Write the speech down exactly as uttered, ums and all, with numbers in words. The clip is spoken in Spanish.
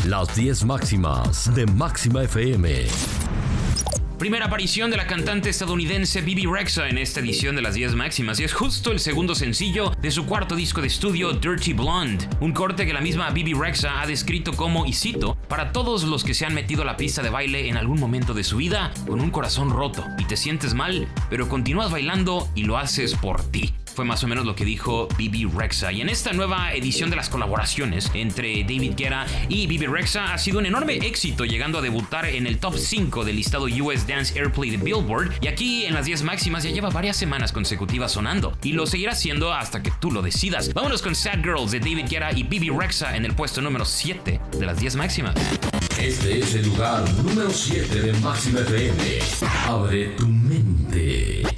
Las diez máximas de Máxima F M. Primera aparición de la cantante estadounidense Bebe Rexha en esta edición de las diez máximas, y es justo el segundo sencillo de su cuarto disco de estudio, Dirty Blonde, un corte que la misma Bebe Rexha ha descrito como, y cito, para todos los que se han metido a la pista de baile en algún momento de su vida con un corazón roto y te sientes mal, pero continúas bailando y lo haces por ti. Fue más o menos lo que dijo Bebe Rexha. Y en esta nueva edición de las colaboraciones entre David Guetta y Bebe Rexha ha sido un enorme éxito, llegando a debutar en el top cinco del listado U S Dance Airplay de Billboard, y aquí en las diez máximas ya lleva varias semanas consecutivas sonando, y lo seguirá haciendo hasta que tú lo decidas. Vámonos con Sad Girls de David Guetta y Bebe Rexha en el puesto número siete de las diez máximas. Este es el lugar número siete de Máxima F M. Abre tu mente.